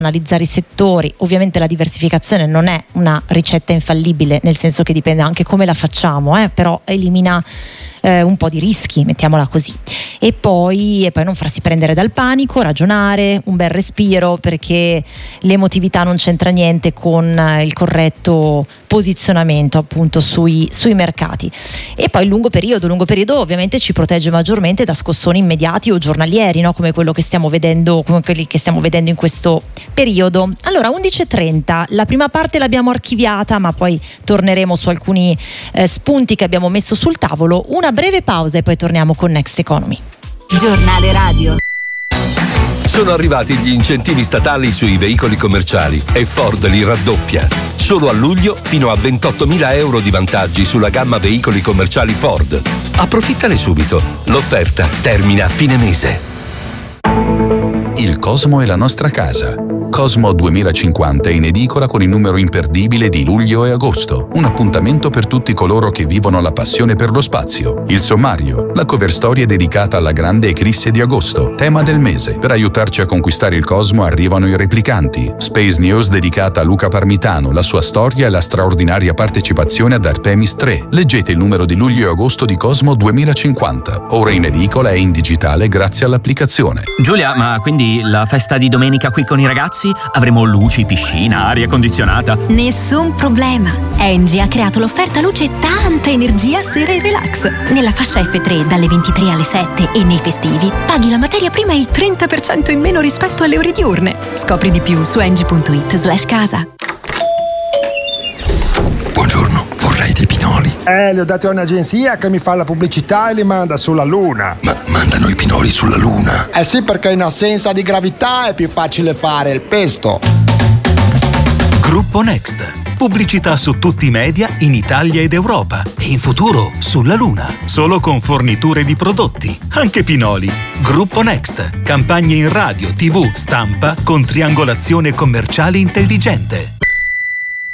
analizzare i settori. Ovviamente la diversificazione non è una ricetta infallibile, nel senso che dipende anche come la facciamo, però elimina un po' di rischi, mettiamola così. E poi non farsi prendere dal panico, ragionare, un bel respiro, perché l'emotività non c'entra niente con il corretto posizionamento appunto sui mercati. E poi il lungo periodo ovviamente ci protegge maggiormente da scossoni immediati o giornalieri, no? come quelli che stiamo vedendo in questo periodo. Allora, 11:30, la prima parte l'abbiamo archiviata, ma poi torneremo su alcuni spunti che abbiamo messo sul tavolo. Una breve pausa e poi torniamo con Next Economy. Giornale radio. Sono arrivati gli incentivi statali sui veicoli commerciali e Ford li raddoppia. Solo a luglio fino a 28.000 euro di vantaggi sulla gamma veicoli commerciali Ford. Approfittane subito. L'offerta termina a fine mese. Il Cosmo è la nostra casa. Cosmo 2050 è in edicola con il numero imperdibile di luglio e agosto. Un appuntamento per tutti coloro che vivono la passione per lo spazio. Il sommario, la cover storia dedicata alla grande eclisse di agosto, tema del mese. Per aiutarci a conquistare il Cosmo arrivano i replicanti. Space News dedicata a Luca Parmitano, la sua storia e la straordinaria partecipazione ad Artemis 3. Leggete il numero di luglio e agosto di Cosmo 2050. Ora in edicola e in digitale grazie all'applicazione. Giulia, ma quindi la festa di domenica qui con i ragazzi? Avremo luci, piscina, aria condizionata? Nessun problema. Engie ha creato l'offerta luce e tanta energia sera e relax. Nella fascia F3 dalle 23 alle 7 e nei festivi paghi la materia prima il 30% in meno rispetto alle ore diurne. Scopri di più su engie.it/casa. Buongiorno, vorrei dei pinoli. Li ho dati a un'agenzia che mi fa la pubblicità e li manda sulla Luna. Ma mandano i pinoli sulla Luna? Eh sì, perché in assenza di gravità è più facile fare il pesto. Gruppo Next. Pubblicità su tutti i media in Italia ed Europa. E in futuro sulla Luna. Solo con forniture di prodotti. Anche pinoli. Gruppo Next. Campagne in radio, TV, stampa con triangolazione commerciale intelligente.